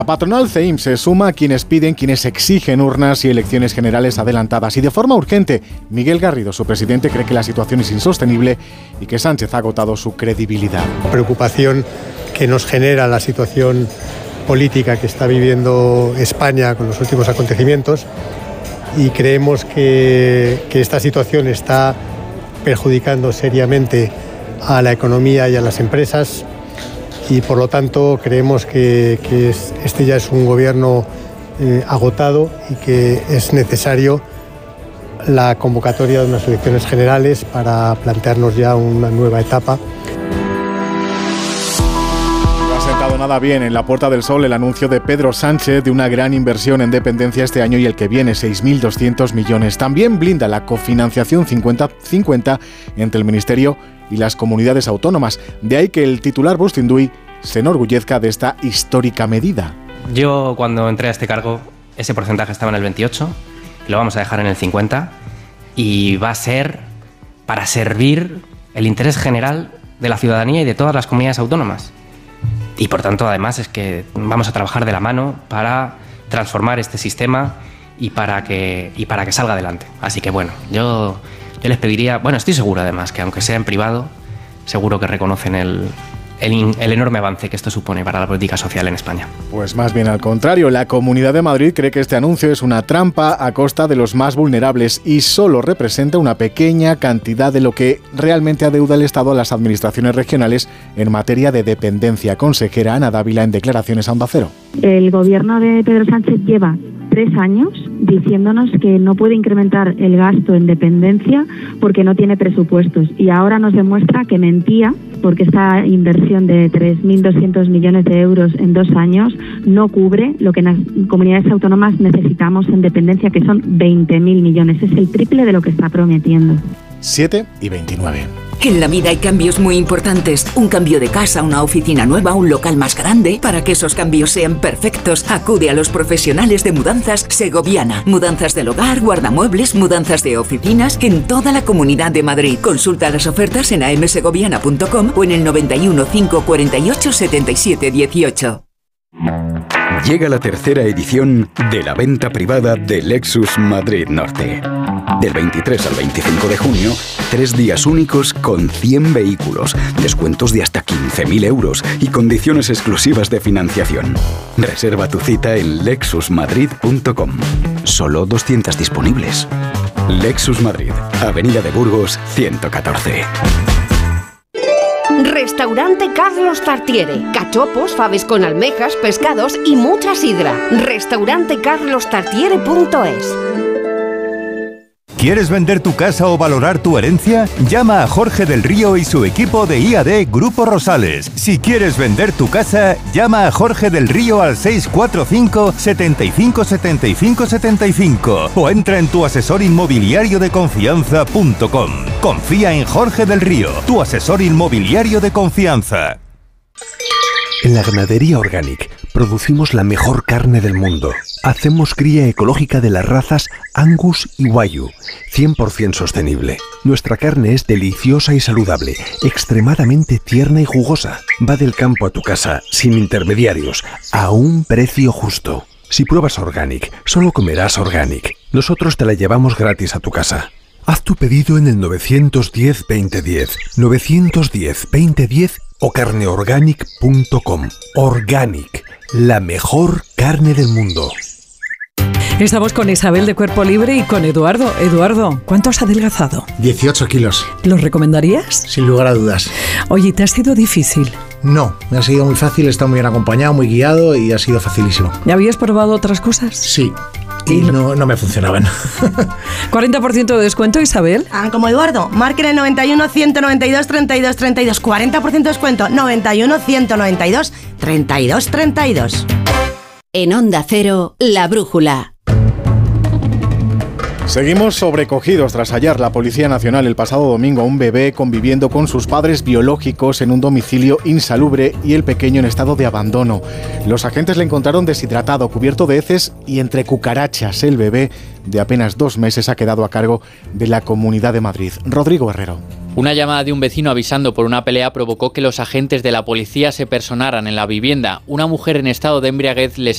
La patronal CEIM se suma a quienes exigen urnas y elecciones generales adelantadas. Y de forma urgente, Miguel Garrido, su presidente, cree que la situación es insostenible y que Sánchez ha agotado su credibilidad. La preocupación que nos genera la situación política que está viviendo España con los últimos acontecimientos, y creemos que esta situación está perjudicando seriamente a la economía y a las empresas, y por lo tanto creemos que este ya es un gobierno agotado y que es necesario la convocatoria de unas elecciones generales para plantearnos ya una nueva etapa. No ha sentado nada bien en la Puerta del Sol el anuncio de Pedro Sánchez de una gran inversión en dependencia este año y el que viene, 6.200 millones. También blinda la cofinanciación 50-50 entre el Ministerio y las comunidades autónomas. De ahí que el titular Bustinduy se enorgullezca de esta histórica medida. Yo, cuando entré a este cargo, ese porcentaje estaba en el 28, lo vamos a dejar en el 50, y va a ser para servir el interés general de la ciudadanía y de todas las comunidades autónomas. Y por tanto, además, es que vamos a trabajar de la mano para transformar este sistema y para que salga adelante. Así que bueno, yo les pediría, estoy seguro además que aunque sea en privado, seguro que reconocen el enorme avance que esto supone para la política social en España. Pues más bien al contrario, la Comunidad de Madrid cree que este anuncio es una trampa a costa de los más vulnerables y solo representa una pequeña cantidad de lo que realmente adeuda el Estado a las administraciones regionales en materia de dependencia. Consejera Ana Dávila en declaraciones a Onda Cero. El gobierno de Pedro Sánchez lleva 3 años diciéndonos que no puede incrementar el gasto en dependencia porque no tiene presupuestos, y ahora nos demuestra que mentía, porque esta inversión de 3.200 millones de euros en 2 años no cubre lo que las comunidades autónomas necesitamos en dependencia, que son 20.000 millones. Es el triple de lo que está prometiendo. 7:29. En la vida hay cambios muy importantes. Un cambio de casa, una oficina nueva, un local más grande. Para que esos cambios sean perfectos, acude a los profesionales de Mudanzas Segoviana. Mudanzas del hogar, guardamuebles, mudanzas de oficinas en toda la Comunidad de Madrid. Consulta las ofertas en amsegoviana.com o en el 91 548 77 18. Llega la tercera edición de la venta privada de Lexus Madrid Norte. Del 23 al 25 de junio, 3 días únicos con 100 vehículos, descuentos de hasta 15.000 euros y condiciones exclusivas de financiación. Reserva tu cita en lexusmadrid.com. Solo 200 disponibles. Lexus Madrid, Avenida de Burgos, 114. Restaurante Carlos Tartiere. Cachopos, faves con almejas, pescados y mucha sidra. Restaurantecarlostartiere.es. ¿Quieres vender tu casa o valorar tu herencia? Llama a Jorge del Río y su equipo de IAD Grupo Rosales. Si quieres vender tu casa, llama a Jorge del Río al 645 75 75 75 o entra en tuasesorinmobiliariodeconfianza.com. Confía en Jorge del Río, tu asesor inmobiliario de confianza. En la Ganadería Organic producimos la mejor carne del mundo. Hacemos cría ecológica de las razas Angus y Wagyu, 100% sostenible. Nuestra carne es deliciosa y saludable, extremadamente tierna y jugosa. Va del campo a tu casa, sin intermediarios, a un precio justo. Si pruebas Organic, solo comerás Organic. Nosotros te la llevamos gratis a tu casa. Haz tu pedido en el 910-2010, 910-2010 o carneorganic.com. Organic, la mejor carne del mundo. Estamos con Isabel de Cuerpo Libre y con Eduardo. Eduardo, ¿cuánto has adelgazado? 18 kilos. ¿Lo recomendarías? Sin lugar a dudas. Oye, ¿te ha sido difícil? No, me ha sido muy fácil, he estado muy bien acompañado, muy guiado y ha sido facilísimo. ¿Ya habías probado otras cosas? Sí. Y no me funcionaban. 40% de descuento, Isabel. Como Eduardo, marquen el 91 192 32 32. 40% de descuento, 91 192 32 32. En Onda Cero, La Brújula. Seguimos sobrecogidos tras hallar la Policía Nacional el pasado domingo a un bebé conviviendo con sus padres biológicos en un domicilio insalubre y el pequeño en estado de abandono. Los agentes le encontraron deshidratado, cubierto de heces y entre cucarachas. El bebé, de apenas 2 meses, ha quedado a cargo de la Comunidad de Madrid. Rodrigo Herrero. Una llamada de un vecino avisando por una pelea provocó que los agentes de la policía se personaran en la vivienda. Una mujer en estado de embriaguez les